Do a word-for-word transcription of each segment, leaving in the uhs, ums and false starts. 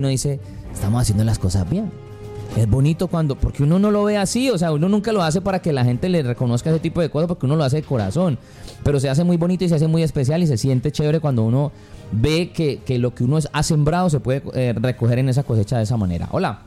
uno dice, estamos haciendo las cosas bien. Es bonito cuando, porque uno no lo ve así, o sea, uno nunca lo hace para que la gente le reconozca ese tipo de cosas, porque uno lo hace de corazón, pero se hace muy bonito y se hace muy especial y se siente chévere cuando uno ve que, que lo que uno ha sembrado se puede eh, recoger en esa cosecha de esa manera. Hola.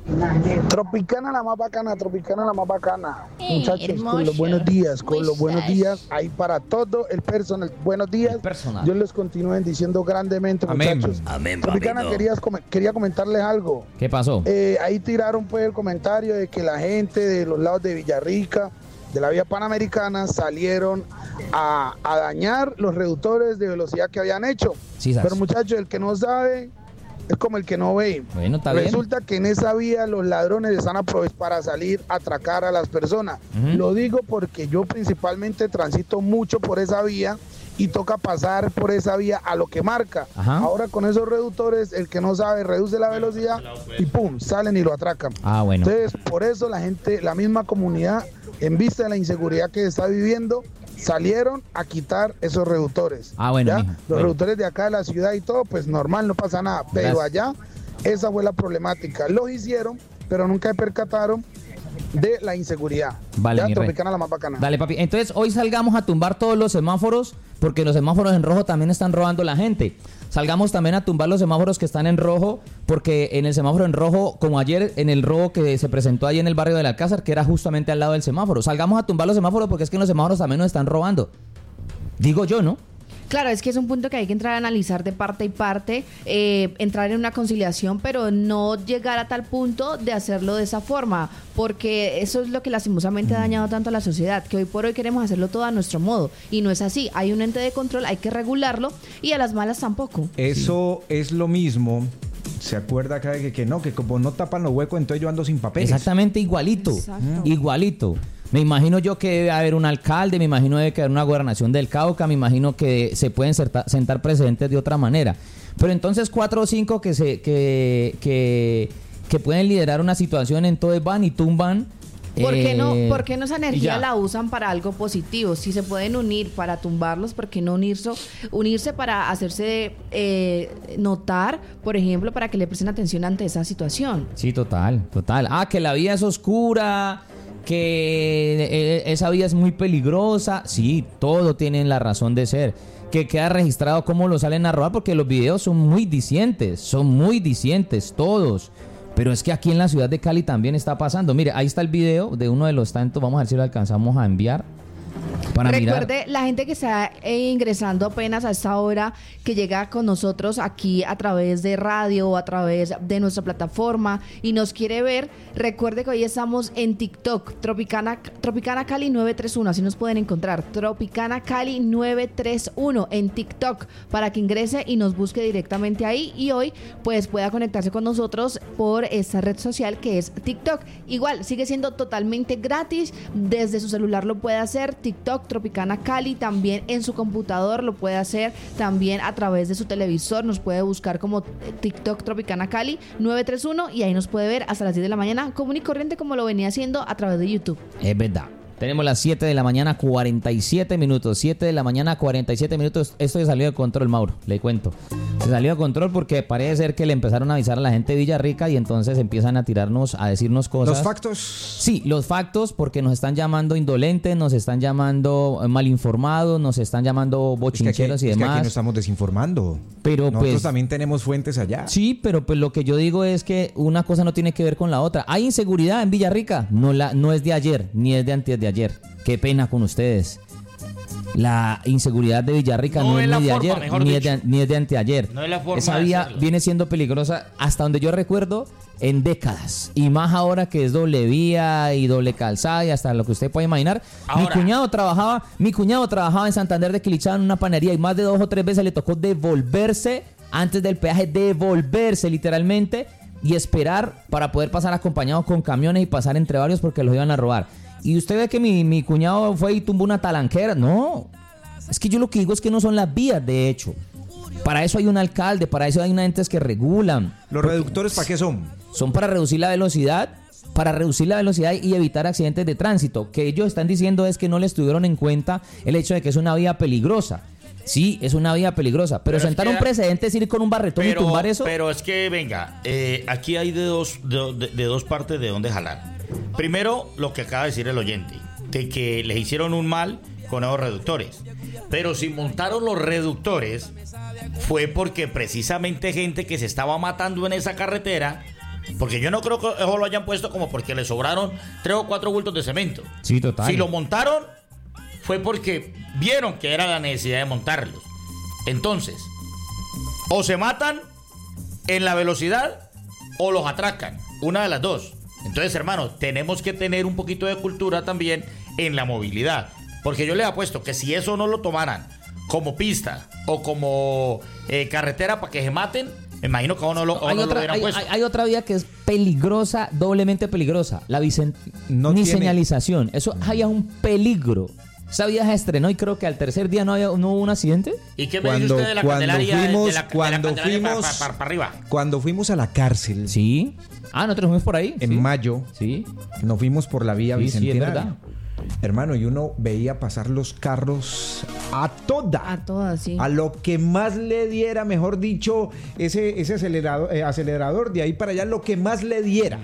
Tropicana la más bacana, Tropicana la más bacana. Hey, muchachos, hermoso. con los buenos días, con Muy los buenos sad. días, ahí para todo el personal. Buenos días, personal. Dios les continúe bendiciendo grandemente, Amén. muchachos. Amén, Tropicana, papito. querías com- quería comentarles algo. ¿Qué pasó? Eh, ahí tiraron pues el comentario de que la gente de los lados de Villarrica, de la vía panamericana, salieron a, a dañar los reductores de velocidad que habían hecho. Sí, sabes. Pero muchachos, el que no sabe es como el que no ve. Bueno, está bien. Resulta que en esa vía los ladrones están aprovechados para salir a atracar a las personas. Ujú. Lo digo porque yo principalmente transito mucho por esa vía y toca pasar por esa vía a lo que marca. Ajá. Ahora con esos reductores, el que no sabe reduce la velocidad y pum, salen y lo atracan. Ah, bueno. Entonces, por eso la gente, la misma comunidad, en vista de la inseguridad que está viviendo, salieron a quitar esos reductores. Ah, bueno, ¿ya? mijo. Los Bueno. reductores de acá de la ciudad y todo, pues normal, no pasa nada. Pero Gracias. allá, esa fue la problemática. Los hicieron, pero nunca se percataron de la inseguridad. Vale, ya, mi rey. Tropicana la más bacana. Dale, papi. Entonces, hoy salgamos a tumbar todos los semáforos, porque los semáforos en rojo también están robando la gente. Salgamos también a tumbar los semáforos que están en rojo, porque en el semáforo en rojo, como ayer en el robo que se presentó ahí en el barrio del Alcázar, que era justamente al lado del semáforo. Salgamos a tumbar los semáforos porque es que en los semáforos también nos están robando. Digo yo, ¿no? Claro, es que es un punto que hay que entrar a analizar de parte y parte, eh, entrar en una conciliación, pero no llegar a tal punto de hacerlo de esa forma, porque eso es lo que lastimosamente ha dañado tanto a la sociedad, que hoy por hoy queremos hacerlo todo a nuestro modo, y no es así. Hay un ente de control, hay que regularlo, y a las malas tampoco. Eso es lo mismo. ¿Se acuerda acá de que, que no? Que como no tapan los huecos, entonces yo ando sin papeles. Exactamente igualito. Exacto. Igualito. Me imagino yo que debe haber un alcalde, me imagino debe haber una gobernación del Cauca, me imagino que se pueden serta- sentar precedentes de otra manera. Pero entonces cuatro o cinco que se que, que, que pueden liderar una situación, entonces van y tumban. ¿Por qué no, eh, por qué no esa y energía ya. la usan para algo positivo? Si se pueden unir para tumbarlos, ¿por qué no unirse, unirse para hacerse eh, notar, por ejemplo, para que le presten atención ante esa situación? Sí, total, total. Ah, que la vía es oscura, que eh, esa vía es muy peligrosa. Sí, todo tiene la razón de ser. Que queda registrado cómo lo salen a robar, porque los videos son muy dicientes, son muy dicientes, todos. Pero es que aquí en la ciudad de Cali también está pasando. Mire, ahí está el video de uno de los tantos. Vamos a ver si lo alcanzamos a enviar. Para Recuerde, mirar. la gente que está eh, ingresando apenas a esta hora, que llega con nosotros aquí a través de radio o a través de nuestra plataforma y nos quiere ver, recuerde que hoy estamos en TikTok, Tropicana, Tropicana Cali nueve tres uno, así nos pueden encontrar, Tropicana Cali nueve tres uno en TikTok, para que ingrese y nos busque directamente ahí y hoy pues pueda conectarse con nosotros por esta red social que es TikTok. Igual, sigue siendo totalmente gratis, desde su celular lo puede hacer, TikTok Tropicana Cali, también en su computador lo puede hacer, también a través de su televisor nos puede buscar como TikTok Tropicana Cali nueve tres uno y ahí nos puede ver hasta las diez de la mañana, común y corriente como lo venía haciendo a través de YouTube. Es verdad. Tenemos las siete de la mañana, cuarenta y siete minutos. siete de la mañana, cuarenta y siete minutos. Esto se salió de control, Mauro, le cuento. Se salió de control porque parece ser que le empezaron a avisar a la gente de Villarrica y entonces empiezan a tirarnos, a decirnos cosas. Los factos. Sí, los factos, porque nos están llamando indolentes, nos están llamando eh, mal informados, nos están llamando Es que, aquí, bochincheros y es que demás. aquí no estamos desinformando. Pero Nosotros pues también tenemos fuentes allá. sí, pero pues lo que yo digo es que una cosa no tiene que ver con la otra. ¿Hay inseguridad en Villarrica? No, la, no es de ayer, ni es de antes de ayer. Qué pena con ustedes. La inseguridad de Villarrica no, No es es la ni de forma, ayer, mejor ni es de, dicho. ni es de anteayer. No es la forma Esa de vía hacerlo. viene siendo peligrosa hasta donde yo recuerdo en décadas. Y más ahora que es doble vía y doble calzada y hasta lo que usted puede imaginar. Mi Ahora. cuñado trabajaba, mi cuñado trabajaba en Santander de Quilichao en una panadería y más de dos o tres veces le tocó devolverse antes del peaje, devolverse literalmente y esperar para poder pasar acompañado con camiones y pasar entre varios porque los iban a robar. Y usted ve que mi, mi cuñado fue y tumbó una talanquera. No, es que yo lo que digo es que no son las vías, de hecho. Para eso hay un alcalde, para eso hay unas entes que regulan. ¿Los reductores para qué son? Son para reducir la velocidad, para reducir la velocidad y evitar accidentes de tránsito. Que ellos están diciendo es que no les tuvieron en cuenta el hecho de que es una vía peligrosa. Sí, es una vía peligrosa, pero, pero sentar un precedente es ir con un barretón pero, y tumbar eso. Pero es que, venga, eh, aquí hay de dos, de, de, de dos partes de dónde jalar. Primero, lo que acaba de decir el oyente, de que les hicieron un mal con esos reductores. Pero si montaron los reductores, fue porque precisamente gente que se estaba matando en esa carretera, porque yo no creo que eso lo hayan puesto como porque le sobraron tres o cuatro bultos de cemento. Sí, total. Si lo montaron, fue porque vieron que era la necesidad de montarlos. Entonces, o se matan en la velocidad o los atracan. Una de las dos. Entonces, hermano, tenemos que tener un poquito de cultura también en la movilidad. Porque yo les apuesto que si eso no lo tomaran como pista o como eh, carretera para que se maten, me imagino que no lo, hay, no otra, lo hubieran hay, puesto. hay, hay otra vía que es peligrosa, doblemente peligrosa. La vicen... No ni tiene... señalización. Eso hay un peligro. Esa vía se estrenó y creo que al tercer día no, había, no hubo un accidente. ¿Y qué me cuando, dice usted de la cuando Candelaria? fuimos, de la, cuando de la Candelaria fuimos, para, para, para arriba. Cuando fuimos a la cárcel. Sí. Ah, nosotros fuimos por ahí. En sí. mayo. Sí. Nos fuimos por la vía Sí, Bicentenario. sí, es verdad. Hermano, y uno veía pasar los carros a toda. A todas, sí. A lo que más le diera, mejor dicho, ese, ese acelerador, eh, acelerador de ahí para allá, lo que más le diera.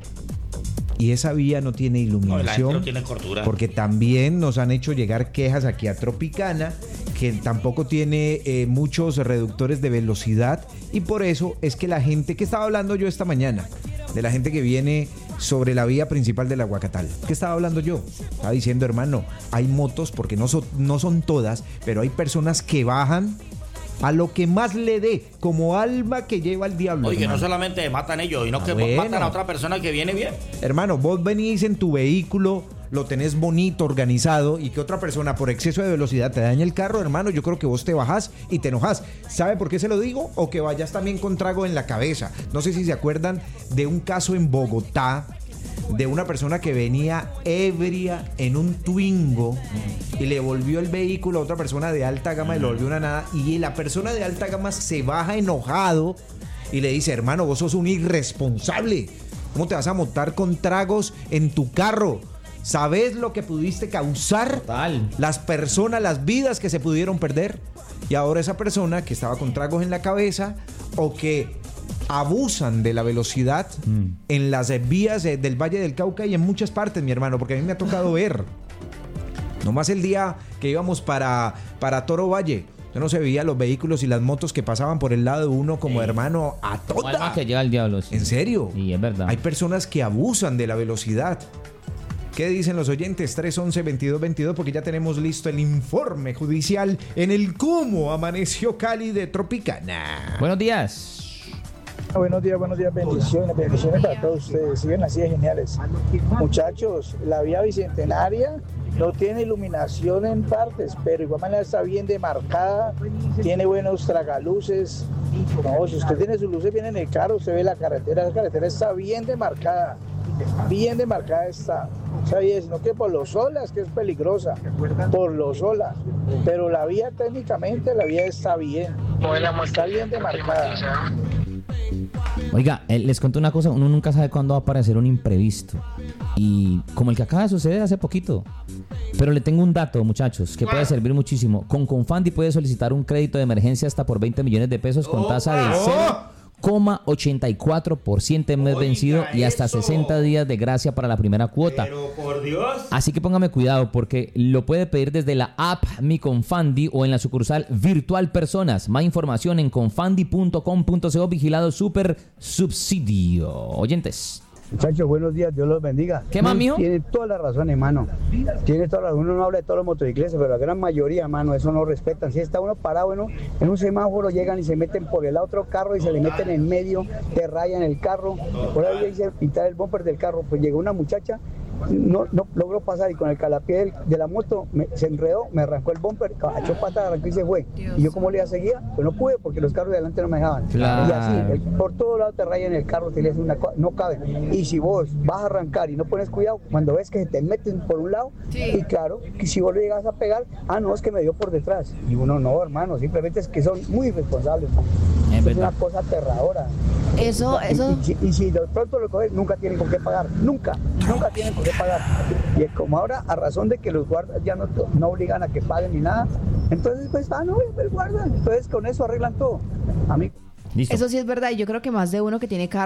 Y esa vía no tiene iluminación. No, la gente no tiene cordura. Porque también nos han hecho llegar quejas aquí a Tropicana, que tampoco tiene eh, muchos reductores de velocidad. Y por eso es que la gente, que estaba hablando yo esta mañana, de la gente que viene sobre la vía principal del Aguacatal. ¿Qué estaba hablando yo? Estaba diciendo, hermano, hay motos, porque no son, no son todas, pero hay personas que bajan a lo que más le dé, como alma que lleva el diablo. Oye, hermano. No solamente matan ellos, sino Ah, que bueno. matan a otra persona que viene bien. Hermano, vos venís en tu vehículo, lo tenés bonito, organizado, y que otra persona por exceso de velocidad te daña el carro, hermano, yo creo que vos te bajás y te enojás. ¿Sabe por qué se lo digo? O que vayas también con trago en la cabeza. No sé si se acuerdan de un caso en Bogotá, de una persona que venía ebria en un Twingo y le volvió el vehículo a otra persona de alta gama y le volvió una nada, y la persona de alta gama se baja enojado y le dice, hermano, vos sos un irresponsable, ¿cómo te vas a montar con tragos en tu carro? ¿Sabés lo que pudiste causar? Total. Las personas, las vidas que se pudieron perder. Y ahora esa persona que estaba con tragos en la cabeza o que abusan de la velocidad mm. en las vías del Valle del Cauca y en muchas partes, mi hermano, porque a mí me ha tocado ver. Nomás el día que íbamos para, para Toro Valle, yo no se veía los vehículos y las motos que pasaban por el lado de uno como sí. hermano a toda. Alma que llega el diablo. Sí. ¿En serio? Sí, es verdad. Hay personas que abusan de la velocidad. ¿Qué dicen los oyentes? tres once veintidós veintidós, porque ya tenemos listo el informe judicial en el cómo amaneció Cali de Tropicana. Buenos días. Buenos días, buenos días, bendiciones, bendiciones para todos ustedes. Siguen así de geniales. Muchachos, la vía Bicentenaria no tiene iluminación en partes, pero de igual manera está bien demarcada, tiene buenos tragaluces. No, si usted tiene sus luces bien en el carro, usted ve la carretera, la carretera está bien demarcada, bien demarcada está. ¿Sabes? No que por los olas, que es peligrosa, por los olas, pero la vía técnicamente, la vía está bien, está bien demarcada. Oiga, eh, les cuento una cosa, uno nunca sabe cuándo va a aparecer un imprevisto. Y como el que acaba de suceder hace poquito. Pero le tengo un dato, muchachos, que puede servir muchísimo. Con Confandi puede solicitar un crédito de emergencia hasta por veinte millones de pesos con tasa del cero coma ochenta y cuatro por ciento en mes Oiga, vencido y hasta eso. sesenta días de gracia para la primera cuota. Pero por Dios. Así que póngame cuidado porque lo puede pedir desde la app Mi Confandi o en la sucursal Virtual Personas. Más información en confandi punto com punto co, vigilado super subsidio. Oyentes. Muchachos, buenos días, Dios los bendiga. ¿Qué más, mijo? Tiene toda la razón, hermano. Tiene toda la razón. Uno no habla de todos los motociclistas, pero la gran mayoría, hermano, eso no respetan. Si está uno parado, bueno, en un semáforo llegan y se meten por el otro carro y se le meten en medio, te rayan el carro. Por ahí dice pintar el bumper del carro. Pues llegó una muchacha, no, no logró pasar y con el calapié del, de la moto me, se enredó, me arrancó el bumper, echó pata, arrancó y se fue. Dios. Y yo como le iba a seguir, pues no pude porque los carros de adelante no me dejaban. Claro. Y así, el, por todos lados te rayan el carro, te le hacen una cosa, no cabe. Y si vos vas a arrancar y no pones cuidado, cuando ves que se te meten por un lado, sí. Y claro, que si vos le llegas a pegar, ah, no, es que me dio por detrás. Y uno no, hermano, simplemente es que son muy irresponsables. Es, es una cosa aterradora. Eso, eso. Y, y, y si de pronto lo coges, nunca tienen con qué pagar, nunca, nunca tienen con qué pagar. Y como ahora, a razón de que los guardas ya no, no obligan a que paguen ni nada, Entonces, pues, ah, no, pues guardan. Entonces, con eso arreglan todo. A mí. Listo. Eso sí es verdad, y yo creo que más de uno que tiene carro